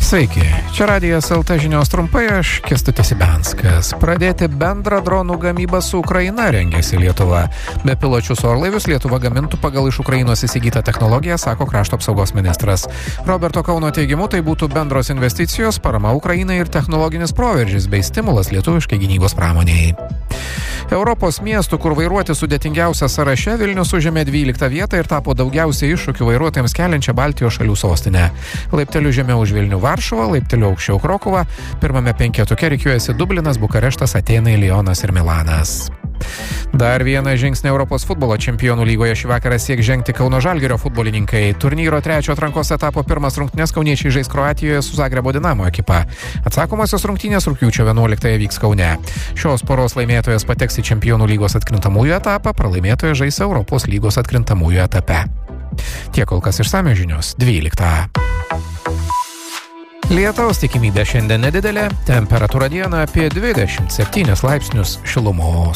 Sveiki, čia Radijas LT žinios trumpai, aš Kęstutis Ibenskas. Pradėti bendrą dronų gamybą su Ukraina rengiasi Lietuva. Bepiločius orlaivius Lietuva gamintų pagal iš Ukrainos įsigytą technologiją, sako krašto apsaugos ministras. Roberto Kauno teigimu, tai būtų bendros investicijos, parama Ukrainai ir technologinis proveržis bei stimulas lietuviškai gynybos pramoniai. Europos miestų, kur vairuoti sudėtingiausia sąraše, Vilnius užėmė 12 vietą ir tapo daugiausiai iššūkių vairuotojams keliančią Baltijos šalių sostinę. Laipteliu žemiau už Vilnių Varšuva, laipteliu aukščiau Krokuva, pirmame penketuke rikiuojasi Dublinas, Bukareštas, Atėnai, Lionas ir Milanas. Dar vieną žingsnį Europos futbolo čempionų lygoje šį vakarą sieks žengti Kauno Žalgirio futbolininkai. Turnyro trečio atrankos etapo pirmas rungtynes kauniečiai žais Kroatijoje su Zagrebo Dinamo ekipa. Atsakomosios rungtynės rugpjūčio 11 vyks Kaune. Šios poros laimėtojas pateks į čempionų lygos atkrintamųjų etapą, pralaimėtojas žais Europos lygos atkrintamųjų etape. Tiek kol kas išsamios žinios 12. Lietaus tikimybė šiandien nedidelė, temperatūra dieną apie 27 laipsnius šilumos.